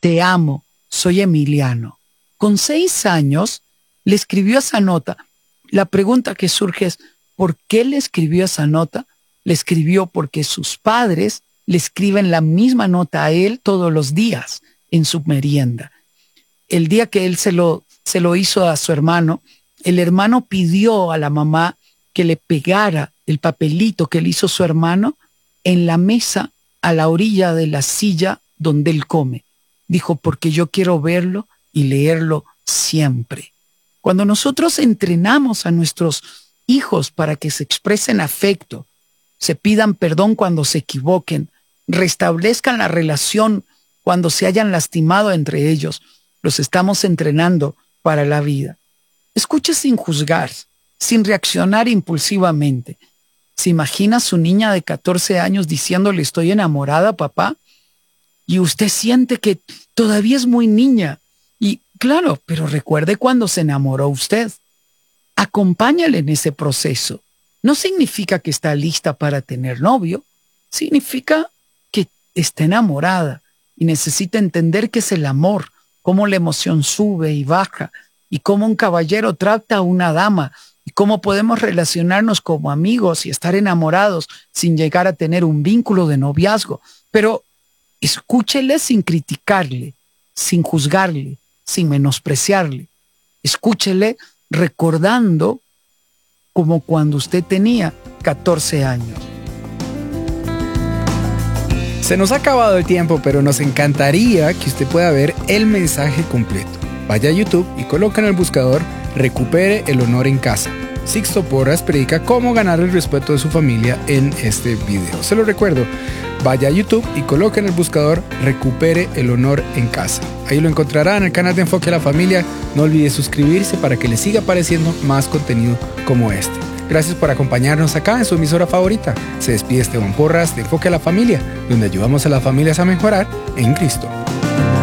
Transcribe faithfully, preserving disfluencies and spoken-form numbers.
te amo, soy Emiliano. Con seis años le escribió esa nota. La pregunta que surge es, ¿por qué le escribió esa nota? Le escribió porque sus padres le escriben la misma nota a él todos los días en su merienda. El día que él se lo, se lo hizo a su hermano, el hermano pidió a la mamá que le pegara el papelito que le hizo su hermano en la mesa a la orilla de la silla donde él come. Dijo, porque yo quiero verlo y leerlo siempre. Cuando nosotros entrenamos a nuestros hijos para que se expresen afecto, se pidan perdón cuando se equivoquen, restablezcan la relación cuando se hayan lastimado entre ellos, los estamos entrenando para la vida. Escuche sin juzgar, sin reaccionar impulsivamente. ¿Se imagina a su niña de catorce años diciéndole estoy enamorada, papá? Y usted siente que todavía es muy niña. Y claro, pero recuerde cuando se enamoró usted. Acompáñale en ese proceso. No significa que está lista para tener novio. Significa que está enamorada y necesita entender qué es el amor, cómo la emoción sube y baja, y cómo un caballero trata a una dama, y cómo podemos relacionarnos como amigos y estar enamorados sin llegar a tener un vínculo de noviazgo. Pero escúchele sin criticarle, sin juzgarle, sin menospreciarle. Escúchele recordando como cuando usted tenía catorce años. Se nos ha acabado el tiempo, pero nos encantaría que usted pueda ver el mensaje completo. Vaya a YouTube y coloca en el buscador Recupere el honor en casa. Sixto Porras predica cómo ganar el respeto de su familia en este video. Se lo recuerdo, vaya a YouTube y coloque en el buscador Recupere el honor en casa. Ahí lo encontrará en el canal de Enfoque a la Familia. No olvide suscribirse para que le siga apareciendo más contenido como este. Gracias por acompañarnos acá en su emisora favorita. Se despide Esteban Porras de Enfoque a la Familia, donde ayudamos a las familias a mejorar en Cristo.